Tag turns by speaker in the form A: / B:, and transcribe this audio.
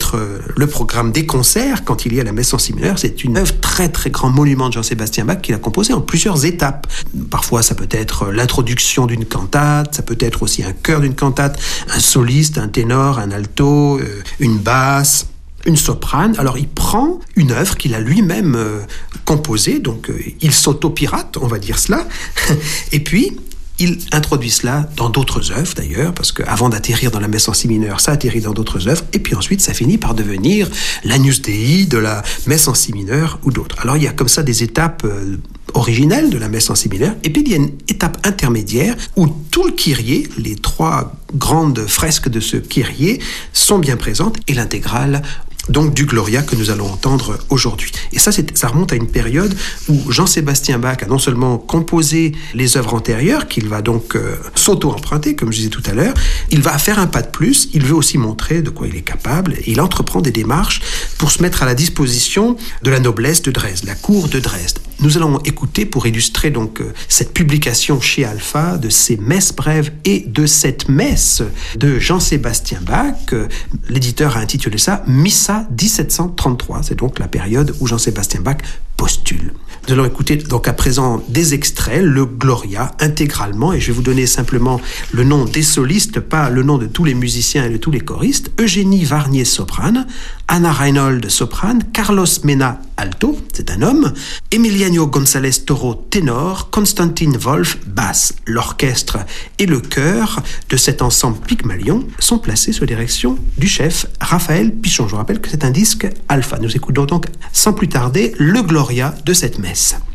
A: être le programme des concerts quand il y a la messe en si mineur. C'est une œuvre très très grand monument de Jean-Sébastien Bach qu'il a composé en plusieurs étapes. Parfois ça peut être l'introduction d'une cantate, ça peut être aussi un chœur d'une cantate, un soliste, un ténor, un alto, une basse, une soprane. Alors il prend une œuvre qu'il a lui-même composée, donc il s'auto-pirate, on va dire cela, et puis il introduit cela dans d'autres œuvres d'ailleurs, parce qu'avant d'atterrir dans la messe en si mineur, ça atterrit dans d'autres œuvres, et puis ensuite ça finit par devenir l'Agnus Dei de la messe en si mineur ou d'autres. Alors il y a comme ça des étapes originelles de la messe en si mineur, et puis il y a une étape intermédiaire où tout le Kyrie, les 3 grandes fresques de ce Kyrie sont bien présentes, et l'intégrale donc du Gloria que nous allons entendre aujourd'hui. Et ça remonte à une période où Jean-Sébastien Bach a non seulement composé les œuvres antérieures, qu'il va donc s'auto-emprunter, comme je disais tout à l'heure, il va faire un pas de plus, il veut aussi montrer de quoi il est capable, et il entreprend des démarches pour se mettre à la disposition de la noblesse de Dresde, la cour de Dresde. Nous allons écouter, pour illustrer donc cette publication chez Alpha, de ces messes brèves et de cette messe de Jean-Sébastien Bach. L'éditeur a intitulé ça « Missa 1733 ». C'est donc la période où Jean-Sébastien Bach postule. Nous allons écouter donc à présent des extraits, le Gloria intégralement, et je vais vous donner simplement le nom des solistes, pas le nom de tous les musiciens et de tous les choristes. Eugénie Varnier, soprane, Anna Reinhold, soprane, Carlos Mena, alto, c'est un homme, Emiliano González Toro, ténor, Constantin Wolf, basse. L'orchestre et le chœur de cet ensemble Pygmalion sont placés sous la direction du chef Raphaël Pichon. Je vous rappelle que c'est un disque Alpha. Nous écoutons donc sans plus tarder le Gloria de cette messe.